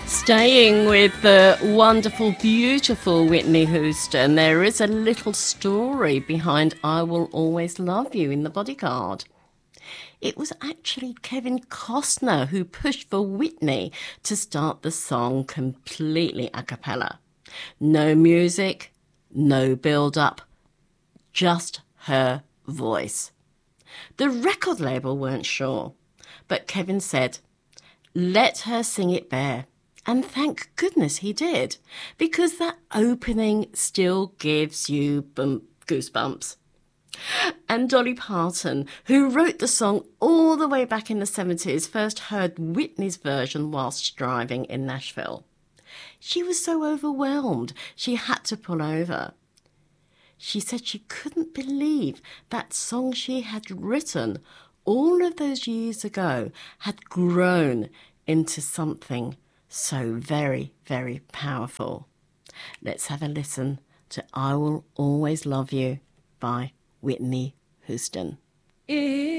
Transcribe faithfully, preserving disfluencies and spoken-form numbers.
Staying with the wonderful, beautiful Whitney Houston, there is a little story behind I Will Always Love You in The Bodyguard. It was actually Kevin Costner who pushed for Whitney to start the song completely a cappella. No music, no build-up, just her voice. The record label weren't sure, but Kevin said, let her sing it bare. And thank goodness he did, because that opening still gives you bump, goosebumps. And Dolly Parton, who wrote the song all the way back in the seventies, first heard Whitney's version whilst driving in Nashville. She was so overwhelmed she had to pull over. She said she couldn't believe that song she had written all of those years ago had grown into something so very, very powerful. Let's have a listen to I Will Always Love You by Whitney Houston.